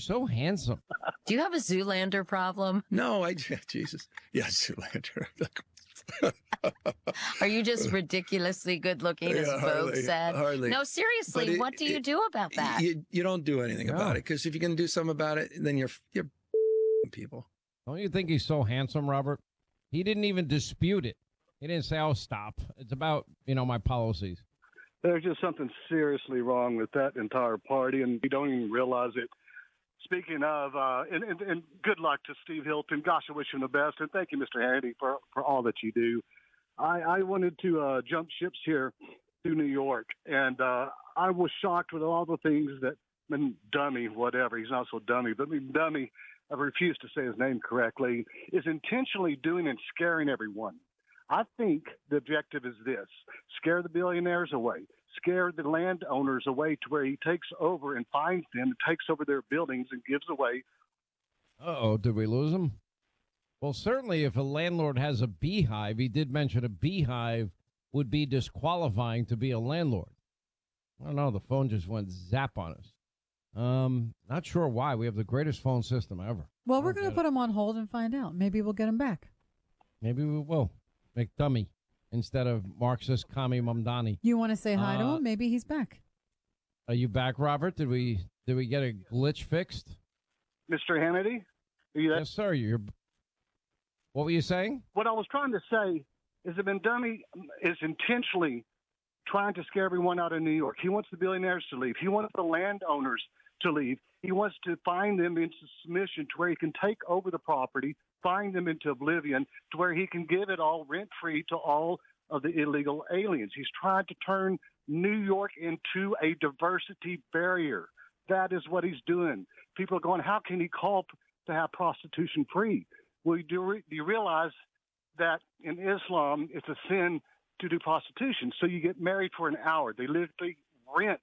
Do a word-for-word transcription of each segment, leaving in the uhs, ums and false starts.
so handsome. Do you have a Zoolander problem? No, I Jesus. Yes, Zoolander. Are you just ridiculously good looking, as Yeah, Vogue hardly, said? hardly. No, seriously, It, what do you it, do about that? You, you don't do anything No. about it, because if you can do something about it, then you're you're people. Don't you think he's so handsome, Robert? He didn't even dispute it. He didn't say, "Oh, stop." It's about, you know, my policies. There's just something seriously wrong with that entire party, and you don't even realize it. Speaking of, uh, and, and, and good luck to Steve Hilton. Gosh, I wish him the best, and thank you, Mister Hannity, for, for all that you do. I, I wanted to uh, jump ships here to New York, and uh, I was shocked with all the things that, I mean, Dummy, whatever, he's not so dummy, but I mean, Dummy, I refuse to say his name correctly, is intentionally doing and scaring everyone. I think the objective is this: scare the billionaires away, scare the landowners away to where he takes over and finds them, takes over their buildings and gives away. Uh-oh, did we lose him? Well, certainly if a landlord has a beehive, he did mention a beehive would be disqualifying to be a landlord. I don't know, the phone just went zap on us. Um, not sure why. We have the greatest phone system ever. Well, we're going to put him on hold and find out. Maybe we'll get him back. Maybe we will. McDummy instead of Marxist Kami Mamdani. You want to say hi uh, to him? Maybe he's back. Are you back, Robert? Did we did we get a glitch fixed? Mister Hannity? Are you there? Yes, sir. You're. What were you saying? What I was trying to say is that Dummy is intentionally trying to scare everyone out of New York. He wants the billionaires to leave. He wants the landowners to leave. He wants to find them into submission to where he can take over the property, find them into oblivion, to where he can give it all rent-free to all of the illegal aliens. He's trying to turn New York into a diversity barrier. That is what he's doing. People are going, how can he call p- to have prostitution free? Well, do, re- do you realize that in Islam, it's a sin to do prostitution? So you get married for an hour. They literally rent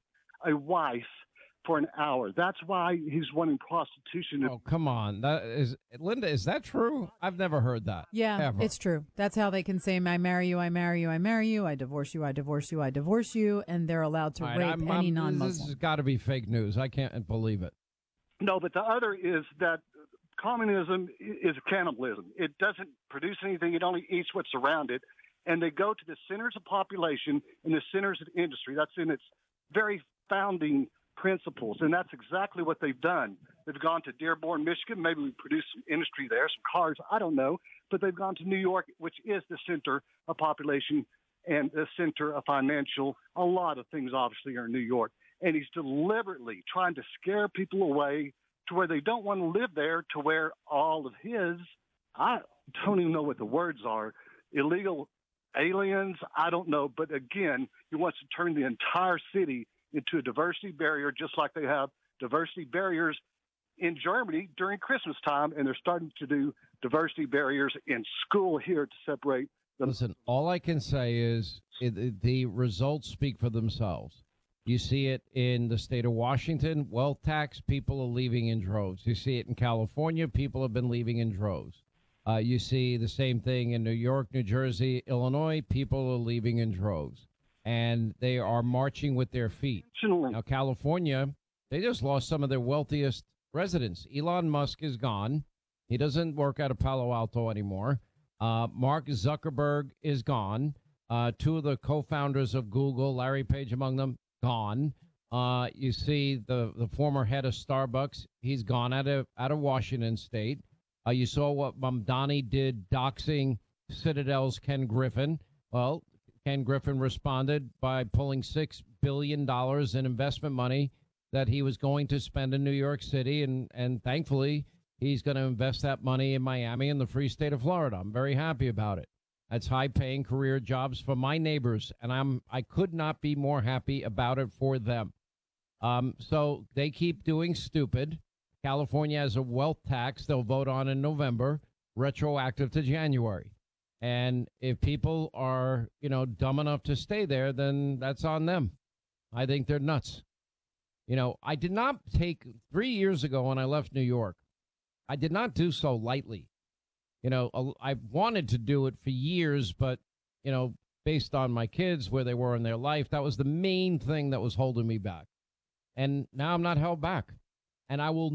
a wife for an hour. That's why he's wanting prostitution. Oh, come on. That is Linda, is that true? I've never heard that. Yeah, ever. it's true. That's how they can say, I marry you, I marry you, I marry you, I divorce you, I divorce you, I divorce you, and they're allowed to All right, rape I'm- any I'm- non-Muslim. This has got to be fake news. I can't believe it. No, but the other is that communism is cannibalism. It doesn't produce anything. It only eats what's around it. And they go to the centers of population and the centers of industry. That's in its very founding principles. And that's exactly what they've done. They've gone to Dearborn, Michigan. Maybe we produce some industry there, some cars. I don't know. But they've gone to New York, which is the center of population and the center of financial. A lot of things, obviously, are in New York. And he's deliberately trying to scare people away to where they don't want to live there, to where all of his, I don't even know what the words are, illegal aliens, I don't know. But again, he wants to turn the entire city into a diversity barrier, just like they have diversity barriers in Germany during Christmas time. And they're starting to do diversity barriers in school here to separate them. Listen, all I can say is it, it- the results speak for themselves. You see it in the state of Washington, wealth tax, people are leaving in droves. You see it in California, people have been leaving in droves. Uh, you see the same thing in New York, New Jersey, Illinois, people are leaving in droves. And they are marching with their feet. Now, California, they just lost some of their wealthiest residents. Elon Musk is gone. He doesn't work out of Palo Alto anymore. Uh, Mark Zuckerberg is gone. Uh, two of the co-founders of Google, Larry Page among them, gone. Uh, you see the, the former head of Starbucks, he's gone out of out of Washington State. Uh, you saw what Mamdani did doxing Citadel's Ken Griffin. Well, Ken Griffin responded by pulling six billion dollars in investment money that he was going to spend in New York City, and, and thankfully he's going to invest that money in Miami and the free state of Florida. I'm very happy about it. That's high-paying career jobs for my neighbors, and I'm I could not be more happy about it for them. Um, so they keep doing stupid. California has a wealth tax they'll vote on in November, retroactive to January. And if people are, you know, dumb enough to stay there, then that's on them. I think they're nuts. You know, I did not take three years ago when I left New York, I did not do so lightly. You know, I wanted to do it for years, but, you know, based on my kids, where they were in their life, that was the main thing that was holding me back. And now I'm not held back. And I will